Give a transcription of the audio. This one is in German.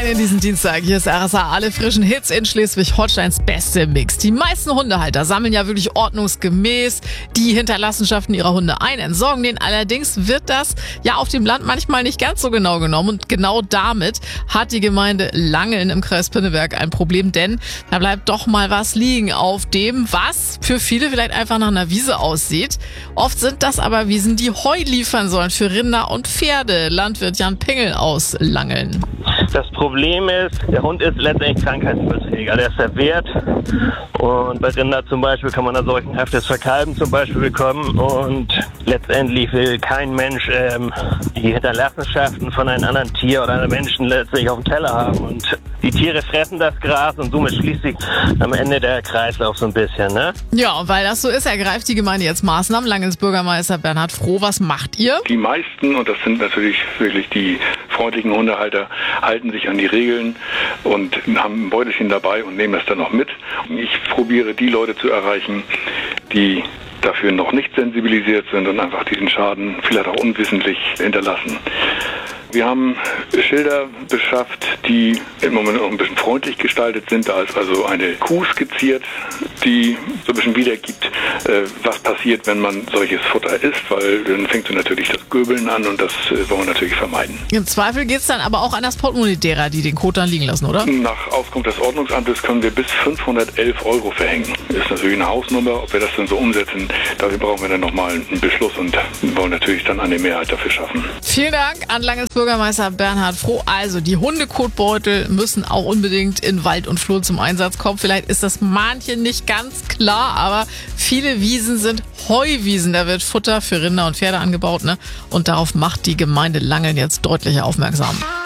Morgen in diesem Dienstag. Hier ist RSA, alle frischen Hits in Schleswig-Holsteins beste Mix. Die meisten Hundehalter sammeln ja wirklich ordnungsgemäß die Hinterlassenschaften ihrer Hunde ein, entsorgen den. Allerdings wird das ja auf dem Land manchmal nicht ganz so genau genommen. Und genau damit hat die Gemeinde Langeln im Kreis Pinneberg ein Problem, denn da bleibt doch mal was liegen auf dem, was für viele vielleicht einfach nach einer Wiese aussieht. Oft sind das aber Wiesen, die Heu liefern sollen für Rinder und Pferde. Landwirt Jan Pingel aus Langeln. Das Problem ist, der Hund ist letztendlich krankheitsüberträger. Der ist verwehrt und bei Rinder zum Beispiel kann man da seuchenhaftes Verkalben zum Beispiel bekommen und letztendlich will kein Mensch die Hinterlassenschaften von einem anderen Tier oder einem Menschen letztendlich auf dem Teller haben und die Tiere fressen das Gras und somit schließt sich am Ende der Kreislauf so ein bisschen, ne? Ja, und weil das so ist, ergreift die Gemeinde jetzt Maßnahmen. Langens Bürgermeister Bernhard Froh, was macht ihr? Die meisten, und das sind natürlich wirklich die freundlichen Hundehalter, halten sich an die Regeln und haben ein Beutelchen dabei und nehmen das dann noch mit. Ich probiere die Leute zu erreichen, die dafür noch nicht sensibilisiert sind und einfach diesen Schaden vielleicht auch unwissentlich hinterlassen. Wir haben Schilder beschafft, die im Moment auch ein bisschen freundlich gestaltet sind. Da ist also eine Kuh skizziert, die so ein bisschen wiedergibt, was passiert, wenn man solches Futter isst, weil dann fängt so natürlich das Göbeln an und das wollen wir natürlich vermeiden. Im Zweifel geht es dann aber auch an das Portemonnaie derer, die den Kot dann liegen lassen, oder? Nach Auskunft des Ordnungsamtes können wir bis 511 € verhängen. Ist natürlich eine Hausnummer, ob wir das dann so umsetzen, dafür brauchen wir dann nochmal einen Beschluss und wollen natürlich dann eine Mehrheit dafür schaffen. Vielen Dank an Langes Bürgermeister Bernhard Froh. Also die Hundekotbeutel müssen auch unbedingt in Wald und Flur zum Einsatz kommen. Vielleicht ist das manchen nicht ganz klar, aber viele Wiesen sind Heuwiesen. Da wird Futter für Rinder und Pferde angebaut, ne? Und darauf macht die Gemeinde Langeln jetzt deutlicher aufmerksam.